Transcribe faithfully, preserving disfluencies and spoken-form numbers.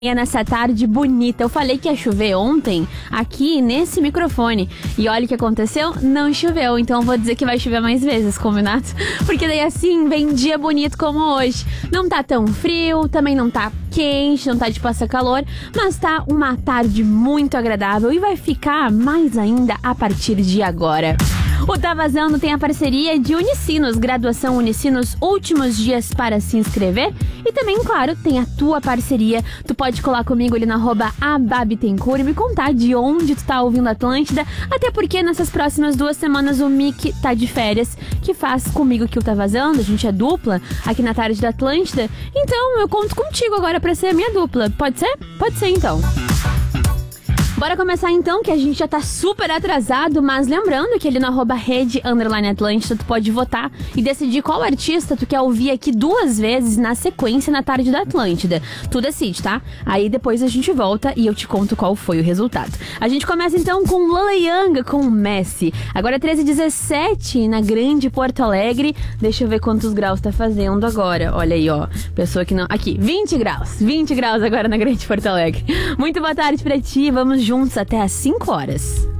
Nessa tarde bonita. Eu falei que ia chover ontem aqui nesse microfone. E olha o que aconteceu, não choveu. Então eu vou dizer que vai chover mais vezes, combinado? Porque daí assim, vem dia bonito como hoje. Não tá tão frio, também não tá quente, não tá de passar calor, mas tá uma tarde muito agradável e vai ficar mais ainda a partir de agora. O Tá Vazando tem a parceria de Unicinos, graduação Unicinos, últimos dias para se inscrever. E também, claro, tem a tua parceria. Tu pode colar comigo ali na arroba ababitencourt e me contar de onde tu tá ouvindo Atlântida. Até porque nessas próximas duas semanas o Mickey tá de férias, que faz comigo que o Tá Vazando. A gente é dupla aqui na tarde da Atlântida. Então eu conto contigo agora pra ser a minha dupla. Pode ser? Pode ser então. Bora começar então, que a gente já tá super atrasado, mas lembrando que ali no arroba rede underline Atlântida tu pode votar e decidir qual artista tu quer ouvir aqui duas vezes na sequência na tarde da Atlântida. Tu decide, tá? Aí depois a gente volta e eu te conto qual foi o resultado. A gente começa então com Lala Young, com Messi. Agora treze e dezessete na grande Porto Alegre. Deixa eu ver quantos graus tá fazendo agora. Olha aí, ó. Pessoa que não... Aqui, vinte graus. vinte graus agora na grande Porto Alegre. Muito boa tarde pra ti. Vamos juntos até às cinco horas.